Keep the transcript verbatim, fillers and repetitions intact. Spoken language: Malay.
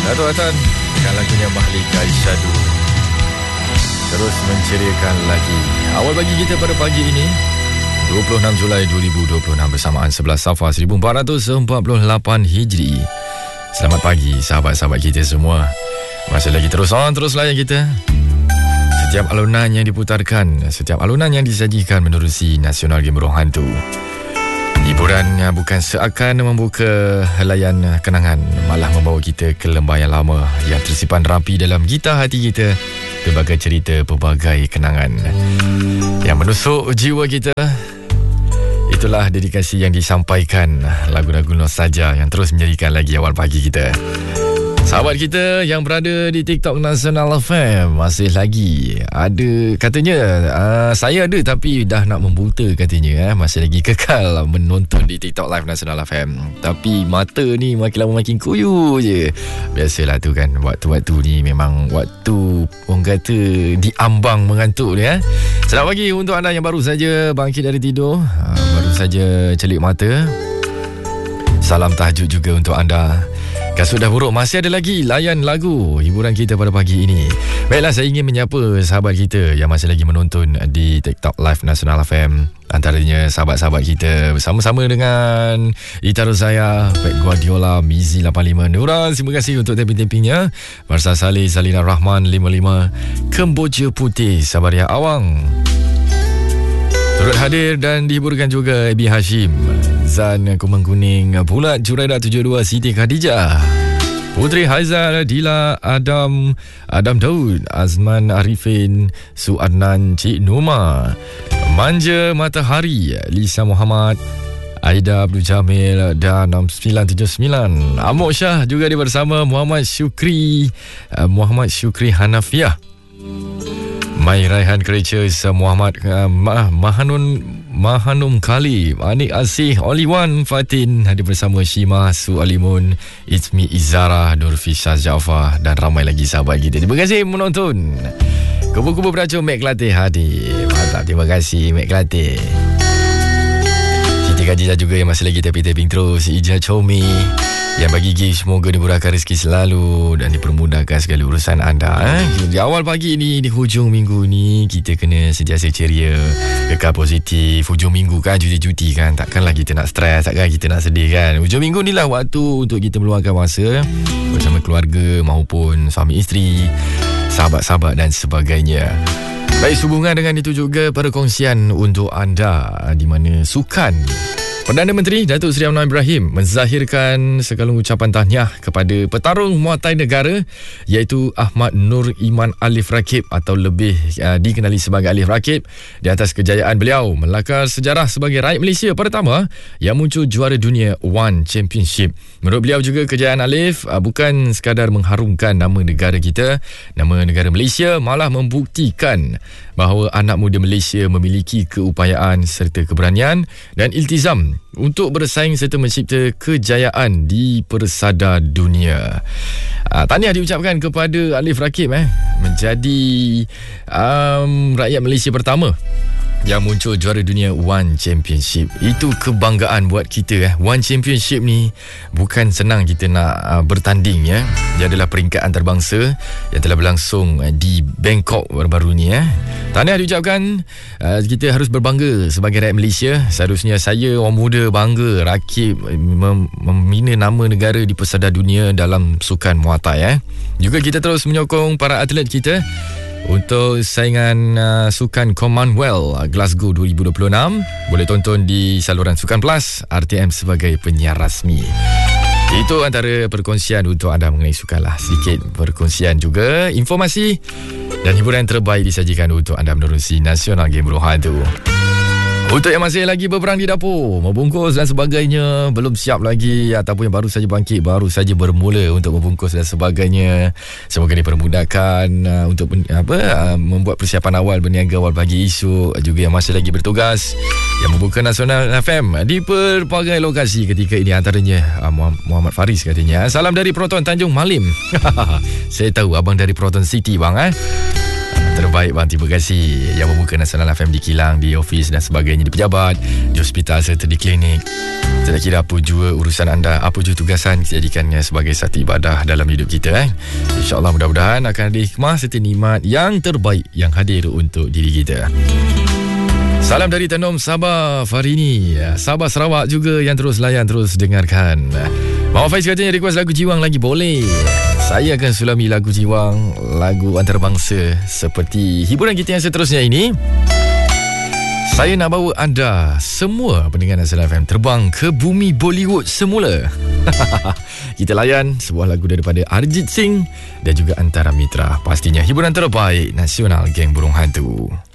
Dato' Atan dengan lagunya Mahlika Isyadu terus menceriakan lagi awal pagi kita pada pagi ini, dua puluh enam Julai dua ribu dua puluh enam, bersamaan sebelas Safar seribu empat ratus empat puluh lapan Hijri. Selamat pagi sahabat-sahabat kita semua. Masih lagi terus on, terus layan kita. Setiap alunan yang diputarkan, setiap alunan yang disajikan menerusi Nasional Game Roh Hantu. Hiburan bukan seakan membuka helaian kenangan, malah membawa kita ke lembah yang lama yang tersimpan rapi dalam gitar hati kita. Pelbagai cerita, pelbagai kenangan yang menusuk jiwa kita. Itulah dedikasi yang disampaikan, lagu-lagu nostalgia yang terus menjadikan lagi awal pagi kita. Sahabat kita yang berada di TikTok Nasional F M, masih lagi ada, katanya uh, saya ada tapi dah nak membuta katanya, eh. Masih lagi kekal menonton di TikTok Live Nasional F M. Tapi mata ni makin lama makin kuyu je. Biasalah tu kan, waktu-waktu ni memang waktu orang kata diambang mengantuk ni, eh. Selamat pagi untuk anda yang baru saja bangkit dari tidur, uh, baru saja celik mata. Salam tahajud juga untuk anda. Kasut dah buruk, masih ada lagi layan lagu hiburan kita pada pagi ini. Baiklah, saya ingin menyapa sahabat kita yang masih lagi menonton di TikTok Live Nasional F M. Antaranya sahabat-sahabat kita bersama-sama dengan Ita Rozaya, Pep Guardiola, Mizi lapan lima, Nura, terima kasih untuk tapping-tappingnya. Marsa Saleh, Salina Rahman lima lima, Kemboja Putih, Sabaria Awang turut hadir dan dihiburkan juga Abi Hashim, Zan Kumang Kuning, Pulat Juraida tujuh dua, Siti Khadijah, Putri Haizal, Dila, Adam, Adam Daud, Azman Arifin, Suadnan, Cik Numa, Manja Matahari, Lisa Muhammad, Aida Abdul Jamil dan enam sembilan tujuh sembilan. Amok Syah juga dia bersama, Muhammad Syukri, Muhammad Syukri Hanafiah, Mai Raihan Creatures, Muhammad uh, Ma- Mahanun Mahanum Kali, Anik Asih, Only One, Fatin hadir bersama, Shima, Su Alimun, Izmi Izara, Nurfisha Jaafar dan ramai lagi sahabat kita. Terima kasih menonton. Kubu-kubu beracun Mek Kelantan hadir. Mantap, terima kasih Mek Kelantan. Siti Khadijah juga yang masih lagi tapping-tapping terus. Ija Chomi yang bagi gift, semoga dimurahkan rezeki selalu dan dipermudahkan segala urusan anda, eh? Di awal pagi ni, di hujung minggu ni, kita kena sentiasa ceria, kekal positif. Hujung minggu kan, cuti-cuti kan, takkanlah kita nak stres, takkan kita nak sedih kan. Hujung minggu ni lah waktu untuk kita meluangkan masa bersama keluarga maupun suami isteri, sahabat-sahabat dan sebagainya. Baik, sehubungan dengan itu juga perkongsian untuk anda, di mana sukan Perdana Menteri Datuk Seri Anwar Ibrahim menzahirkan sekalung ucapan tahniah kepada petarung Muay Thai negara iaitu Ahmad Nur Iman Alif Rakib atau lebih uh, dikenali sebagai Alif Rakib di atas kejayaan beliau melakar sejarah sebagai rakyat Malaysia pertama yang muncul juara dunia One Championship. Menurut beliau juga, kejayaan Alif uh, bukan sekadar mengharumkan nama negara kita, nama negara Malaysia, malah membuktikan bahawa anak muda Malaysia memiliki keupayaan serta keberanian dan iltizam untuk bersaing serta mencipta kejayaan di persada dunia. Uh, tahniah diucapkan kepada Alif Rakib eh, menjadi um, rakyat Malaysia pertama yang muncul juara dunia One Championship. Itu kebanggaan buat kita eh. One Championship ni bukan senang kita nak uh, bertanding ya. Dia adalah peringkat antarabangsa yang telah berlangsung uh, di Bangkok baru-baru ni eh. Tahniah diucapkan. uh, Kita harus berbangga sebagai rakyat Malaysia. Seharusnya saya, orang muda, bangga Rakib mem- membina nama negara di persada dunia dalam sukan Muay Thai eh. Juga kita terus menyokong para atlet kita untuk saingan uh, sukan Commonwealth Glasgow dua ribu dua puluh enam. Boleh tonton di saluran Sukan Plus, R T M sebagai penyiar rasmi. Itu antara perkongsian untuk anda mengenai sukan lah. Sedikit perkongsian juga informasi dan hiburan terbaik disajikan untuk anda menerusi Nasional Game Roh Hantu. Untuk yang masih lagi berperang di dapur, membungkus dan sebagainya, belum siap lagi, ataupun yang baru saja bangkit, baru saja bermula untuk membungkus dan sebagainya, semoga dipermudahkan uh, untuk apa uh, membuat persiapan awal berniaga awal pagi esok. Juga yang masih lagi bertugas yang membuka Nasional F M di pelbagai lokasi ketika ini, antaranya uh, Muhammad Faris katanya. Salam dari Proton Tanjung Malim. Saya tahu abang dari Proton City bang eh. Terbaik bang, terima kasih. Yang membuka Nasional F M di kilang, di ofis dan sebagainya, di pejabat, di hospital serta di klinik. Tidak kira apa jua urusan anda, apa jua tugasan, kita jadikannya sebagai satu ibadah dalam hidup kita. Eh? InsyaAllah mudah-mudahan akan ada hikmah serta nikmat yang terbaik yang hadir untuk diri kita. Salam dari Tenom Sabah Farini, Sabah Sarawak juga yang terus layan, terus dengarkan. Mama Faiz katanya request lagu Jiwang lagi boleh. Saya akan sulami lagu Jiwang, lagu antarabangsa seperti hiburan kita yang seterusnya ini. Saya nak bawa anda semua pendengar Nasional F M terbang ke bumi Bollywood semula. Kita layan sebuah lagu daripada Arjit Singh dan juga Antara Mitra. Pastinya hiburan terbaik Nasional Geng Burung Hantu.